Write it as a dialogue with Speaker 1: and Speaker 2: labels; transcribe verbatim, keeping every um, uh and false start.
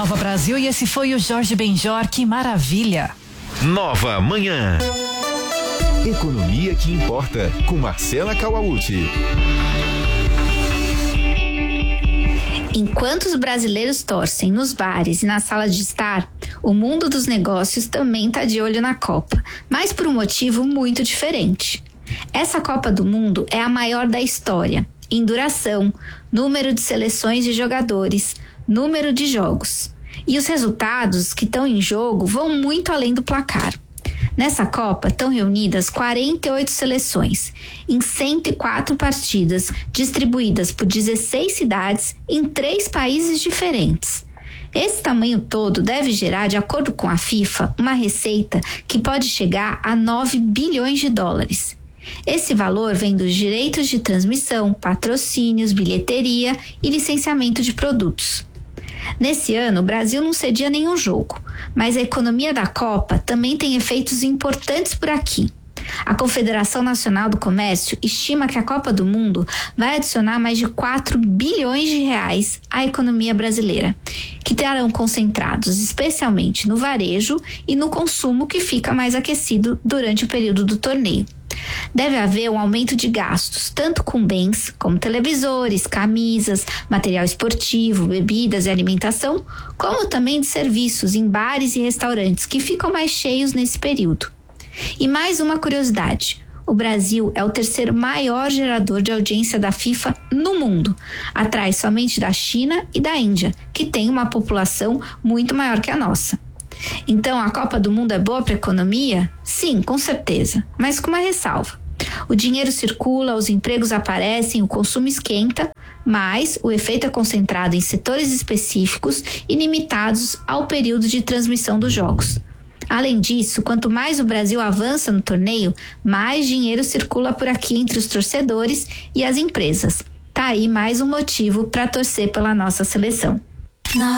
Speaker 1: Nova Brasil, e esse foi o Jorge Benjor, que maravilha.
Speaker 2: Nova Manhã. Economia que importa, com Marcela Kawauchi.
Speaker 3: Enquanto os brasileiros torcem nos bares e na sala de estar, o mundo dos negócios também está de olho na Copa, mas por um motivo muito diferente. Essa Copa do Mundo é a maior da história, em duração, número de seleções de jogadores, número de jogos. E os resultados que estão em jogo vão muito além do placar. Nessa Copa estão reunidas quarenta e oito seleções, em cento e quatro partidas, distribuídas por dezesseis cidades em três países diferentes. Esse tamanho todo deve gerar, de acordo com a FIFA, uma receita que pode chegar a nove bilhões de dólares. Esse valor vem dos direitos de transmissão, patrocínios, bilheteria e licenciamento de produtos. Nesse ano, o Brasil não cedia nenhum jogo, mas a economia da Copa também tem efeitos importantes por aqui. A Confederação Nacional do Comércio estima que a Copa do Mundo vai adicionar mais de quatro bilhões de reais à economia brasileira, que estarão concentrados especialmente no varejo e no consumo, que fica mais aquecido durante o período do torneio. Deve haver um aumento de gastos, tanto com bens como televisores, camisas, material esportivo, bebidas e alimentação, como também de serviços em bares e restaurantes, que ficam mais cheios nesse período. E mais uma curiosidade: o Brasil é o terceiro maior gerador de audiência da FIFA no mundo, atrás somente da China e da Índia, que tem uma população muito maior que a nossa. Então, a Copa do Mundo é boa para a economia? Sim, com certeza, mas com uma ressalva. O dinheiro circula, os empregos aparecem, o consumo esquenta, mas o efeito é concentrado em setores específicos e limitados ao período de transmissão dos jogos. Além disso, quanto mais o Brasil avança no torneio, mais dinheiro circula por aqui entre os torcedores e as empresas. Tá aí mais um motivo para torcer pela nossa seleção.